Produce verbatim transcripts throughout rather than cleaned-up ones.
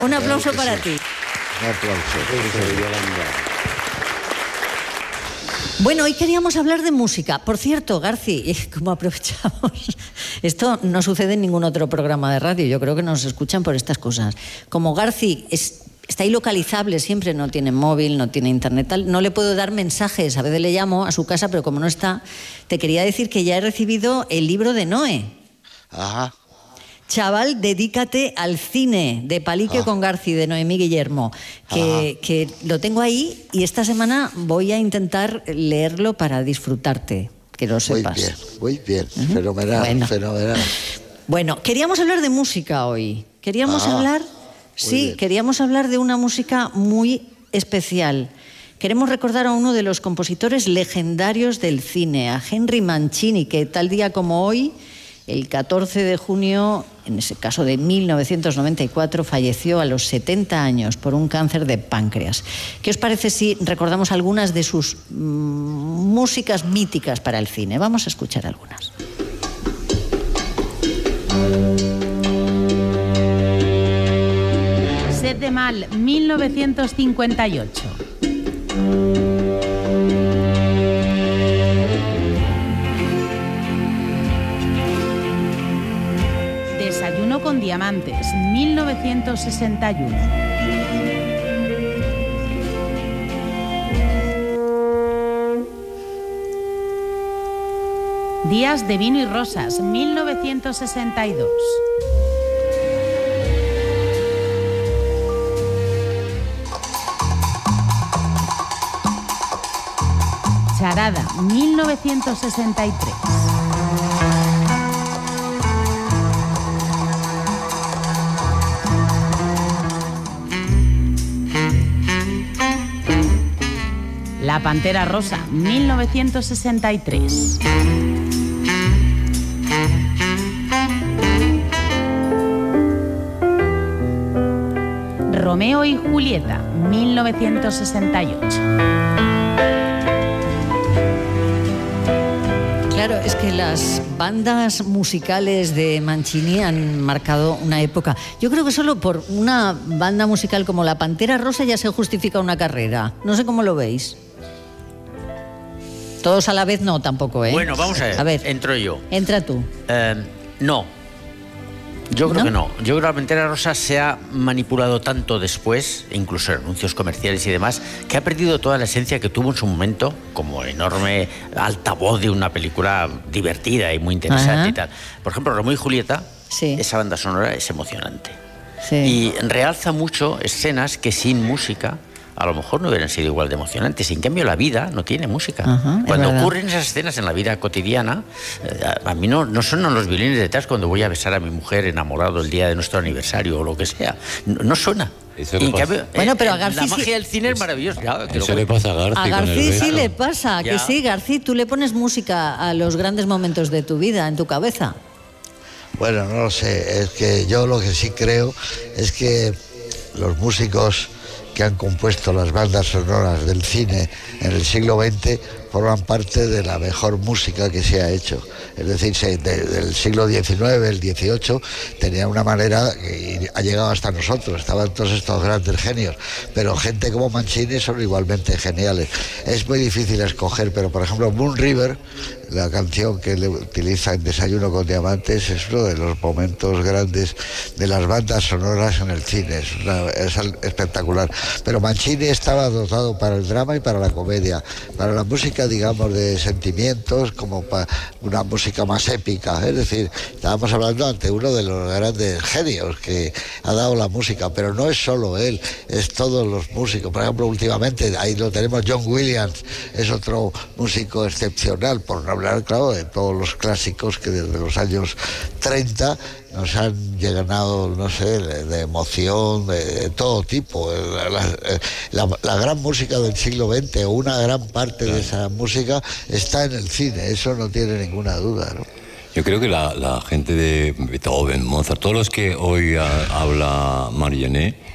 Un aplauso claro para sí. ti. Un aplauso. Bueno, hoy queríamos hablar de música. Por cierto, Garci, como aprovechamos, esto no sucede en ningún otro programa de radio, yo creo que nos escuchan por estas cosas. Como Garci es, está ilocalizable siempre, no tiene móvil, no tiene internet, tal, no le puedo dar mensajes, a veces le llamo a su casa, pero como no está, te quería decir que ya he recibido el libro de Noé. Ajá. Chaval, dedícate al cine, de Palique ah. con Garci, de Noemí Guillermo, que, que lo tengo ahí y esta semana voy a intentar leerlo para disfrutarte, que lo sepas. Muy bien, muy bien, uh-huh. fenomenal, bueno. fenomenal. Bueno, queríamos hablar de música hoy. Queríamos ah, hablar, sí, bien. queríamos hablar de una música muy especial. Queremos recordar a uno de los compositores legendarios del cine, a Henry Mancini, que tal día como hoy, el catorce de junio, en ese caso de mil novecientos noventa y cuatro, falleció a los setenta años por un cáncer de páncreas. ¿Qué os parece si recordamos algunas de sus mmm, músicas míticas para el cine? Vamos a escuchar algunas. Sed de Mal, mil novecientos cincuenta y ocho. Desayuno con diamantes, mil novecientos sesenta y uno. Días de vino y rosas, mil novecientos sesenta y dos. Charada, mil novecientos sesenta y tres. La Pantera Rosa, mil novecientos sesenta y tres. Romeo y Julieta, mil novecientos sesenta y ocho. Claro, es que las bandas musicales de Mancini han marcado una época. Yo creo que solo por una banda musical como La Pantera Rosa ya se justifica una carrera. No sé cómo lo veis. Todos a la vez no, tampoco, ¿eh? Bueno, vamos a ver. A ver, entro yo. Entra tú. Eh, no. Yo creo ¿No? que no. Yo creo que La Pantera Rosa se ha manipulado tanto después, incluso en anuncios comerciales y demás, que ha perdido toda la esencia que tuvo en su momento como enorme altavoz de una película divertida y muy interesante. Ajá. Y tal. Por ejemplo, Romeo y Julieta, sí. esa banda sonora es emocionante. Sí. Y realza mucho escenas que sin música a lo mejor no hubieran sido igual de emocionantes. En cambio, la vida no tiene música. Uh-huh, cuando ocurren esas escenas en la vida cotidiana, a mí no, no suenan los violines detrás cuando voy a besar a mi mujer enamorado el día de nuestro aniversario o lo que sea. No, no suena. Eso le pasa. Cambio, bueno, pero a Garci la magia sí. del cine es maravillosa. Ya, eso le pasa a Garci. A Garci sí con el le pasa, ya. que sí, Garci, tú le pones música a los grandes momentos de tu vida, en tu cabeza. Bueno, no lo sé, es que yo lo que sí creo es que los músicos que han compuesto las bandas sonoras del cine en el siglo veinte forman parte de la mejor música que se ha hecho. Es decir, se, de, del siglo diecinueve, el dieciocho, tenía una manera que ha llegado hasta nosotros, estaban todos estos grandes genios, pero gente como Mancini son igualmente geniales. Es muy difícil escoger, pero por ejemplo Moon River, la canción que le utiliza en Desayuno con Diamantes, es uno de los momentos grandes de las bandas sonoras en el cine, es, una, es espectacular. Pero Mancini estaba dotado para el drama y para la comedia, para la música, digamos, de sentimientos, como para una música más épica. Es decir, estábamos hablando ante uno de los grandes genios que ha dado la música, pero no es solo él, es todos los músicos. Por ejemplo, últimamente, ahí lo tenemos, John Williams, es otro músico excepcional, por no hablar, claro, de todos los clásicos que desde los años treinta nos han llenado, no sé, de, de emoción, de, de todo tipo. La, la, la, la gran música del siglo veinte, o una gran parte de esa música, está en el cine, eso no tiene ninguna duda, ¿no? Yo creo que la, la gente de Beethoven, Mozart, todos los que hoy a, habla Marianne,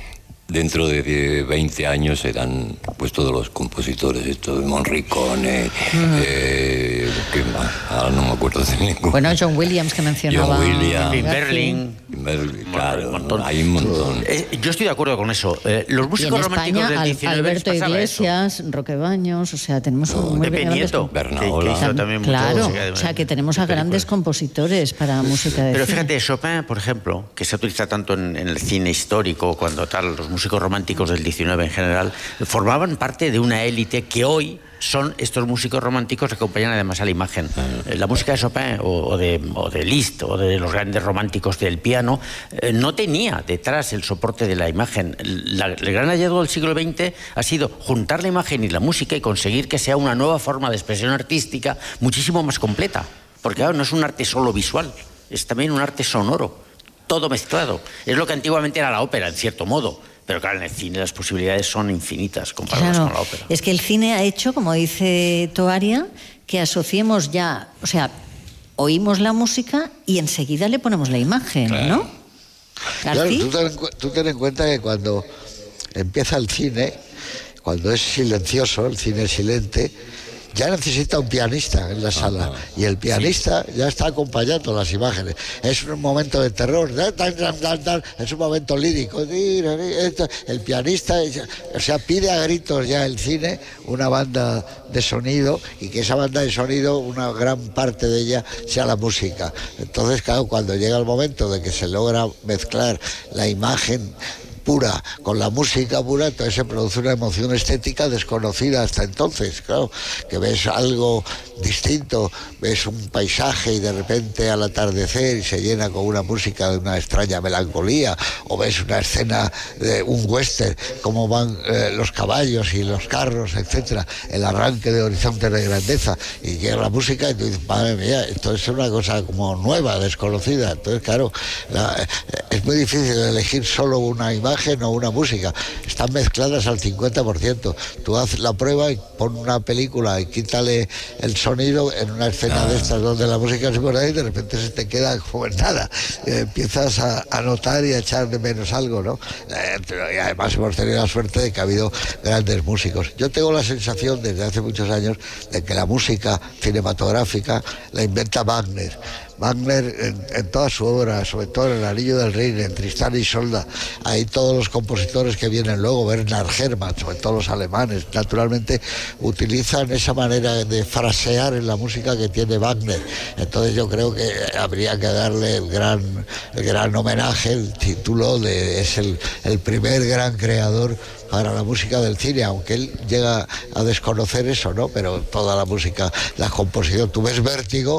dentro de veinte años serán pues todos los compositores, esto de Morricone, uh-huh. eh, ¿qué más? Ahora no me acuerdo de ninguno. Bueno, John Williams, que mencionaba. John Williams, Berlin. Berlin, claro, un montón. Hay un montón. Eh, yo estoy de acuerdo con eso. Eh, los músicos románticos España, del diecinueve Alberto Iglesias, eso. Roque Baños, o sea, tenemos no, un muy Pepe Nieto, Bernaola. que, que hizo también claro, mucha de, o sea, que tenemos a grandes películas. Compositores para música de Pero cine. fíjate, Chopin, por ejemplo, que se utiliza tanto en, en el cine histórico, cuando tal, los músicos románticos del diecinueve en general, formaban parte de una élite que hoy son estos músicos románticos que acompañan además a la imagen. Uh-huh. La música de Chopin o, o, de, o de Liszt o de los grandes románticos del piano eh, no tenía detrás el soporte de la imagen. La, el gran hallazgo del siglo veinte ha sido juntar la imagen y la música y conseguir que sea una nueva forma de expresión artística muchísimo más completa. Porque claro, no es un arte solo visual, es también un arte sonoro, todo mezclado. Es lo que antiguamente era la ópera, en cierto modo. Pero claro, en el cine las posibilidades son infinitas comparadas claro, con la ópera. Es que el cine ha hecho, como dice Toaria, que asociemos ya, o sea, oímos la música y enseguida le ponemos la imagen, claro. ¿no? Claro, tú ten, tú ten en cuenta que cuando empieza el cine, cuando es silencioso, el cine silente, ya necesita un pianista en la sala. Ajá. Y el pianista sí. ya está acompañando las imágenes. Es un momento de terror, es un momento lírico. El pianista, o sea, pide a gritos ya el cine una banda de sonido, y que esa banda de sonido, una gran parte de ella sea la música. Entonces, claro, cuando llega el momento de que se logra mezclar la imagen pura con la música pura, entonces se produce una emoción estética desconocida hasta entonces, claro, que ves algo distinto, ves un paisaje y de repente al atardecer y se llena con una música de una extraña melancolía, o ves una escena de un western, cómo van eh, los caballos y los carros, etcétera, el arranque de Horizontes de Grandeza, y llega la música y tú dices, madre mía, esto es una cosa como nueva, desconocida. Entonces, claro, la, es muy difícil elegir solo una imagen o una música, están mezcladas al cincuenta por ciento. Tú haces la prueba y pon una película y quítale el sonido en una escena ah. de estas donde la música es por ahí y de repente se te queda como nada. Eh, empiezas a, a notar y a echar de menos algo, ¿no? Eh, pero, y además hemos tenido la suerte de que ha habido grandes músicos. Yo tengo la sensación desde hace muchos años de que la música cinematográfica la inventa Wagner. Wagner en, en toda su obra, sobre todo en El Anillo del Rey, en Tristán y Isolda, hay todos los compositores que vienen luego, Bernhard Herrmann, sobre todo los alemanes, naturalmente utilizan esa manera de frasear en la música que tiene Wagner. Entonces yo creo que habría que darle el gran, el gran homenaje, el título de es el, el primer gran creador para la música del cine, aunque él llega a desconocer eso, ¿no? Pero toda la música, la composición, tú ves Vértigo,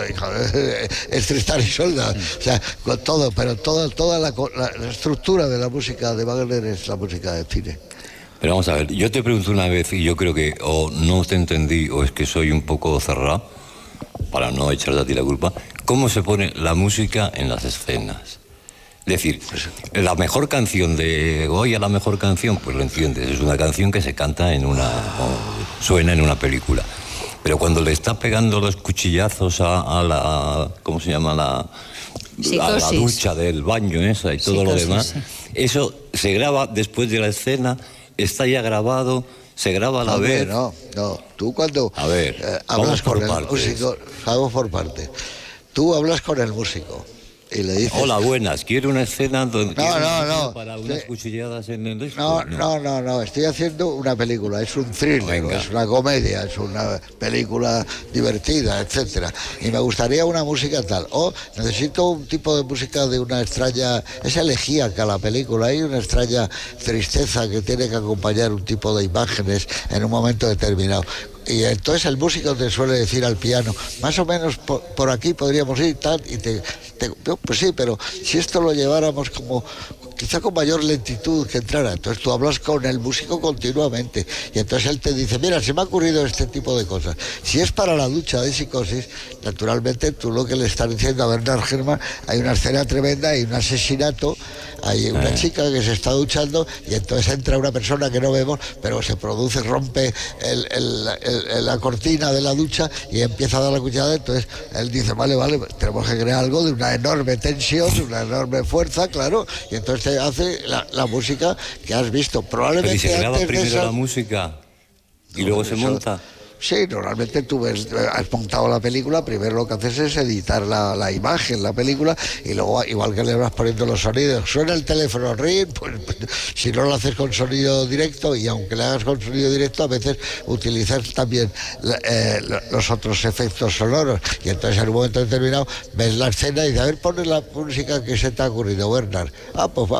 es Tristán y Isolda, o sea, con todo, pero toda, toda la, la, la estructura de la música de Wagner es la música del cine. Pero vamos a ver, yo te pregunto una vez y yo creo que o no te entendí o es que soy un poco cerrado, para no echarte a ti la culpa, ¿cómo se pone la música en las escenas? Es decir, la mejor canción de Goya, la mejor canción, pues lo entiendes, es una canción que se canta en una, o suena en una película. Pero cuando le está pegando los cuchillazos a, a la, ¿cómo se llama? La, la, la ducha del baño esa y todo Psicosis, lo demás, sí. Eso se graba después de la escena, está ya grabado, se graba a la no, vez. No, no, tú cuando a ver, eh, hablas con el partes. músico, vamos por parte, tú hablas con el músico. Y le dices, hola, buenas, quiero una escena donde no, no, no, para unas sí. cuchilladas en el disco. No, no, no, no, estoy haciendo una película, es un thriller, Venga. es una comedia, es una película divertida, etcétera. Y me gustaría una música tal. O necesito un tipo de música de una extraña, es elegíaca la película, hay una extraña tristeza que tiene que acompañar un tipo de imágenes en un momento determinado. Y entonces el músico te suele decir al piano, más o menos por, por aquí podríamos ir tal, y te, te, pues sí, pero si esto lo lleváramos como quizá con mayor lentitud que entrara, entonces tú hablas con el músico continuamente y entonces él te dice, mira, se me ha ocurrido este tipo de cosas. Si es para la ducha de Psicosis, naturalmente tú lo que le estás diciendo a Bernhard Herrmann, hay una escena tremenda, hay un asesinato, hay una Eh. chica que se está duchando y entonces entra una persona que no vemos, pero se produce, rompe el, el, el, el, la cortina de la ducha y empieza a dar la cucharada. Entonces él dice, vale, vale, tenemos que crear algo de una enorme tensión, de una enorme fuerza, claro, y entonces te hace la, la música que has visto. Probablemente Pero ¿y se graba antes de primero esa... la música y No, luego eso- se monta? Sí, normalmente tú ves, has montado la película, primero lo que haces es editar la, la imagen, la película, y luego, igual que le vas poniendo los sonidos, suena el teléfono, ring, pues, pues, si no lo haces con sonido directo, y aunque le hagas con sonido directo, a veces utilizas también la- eh, lo- los otros efectos sonoros, y entonces en un momento determinado ves la escena y dices, a ver, pones la música que se te ha ocurrido, Bernard. Ah, pues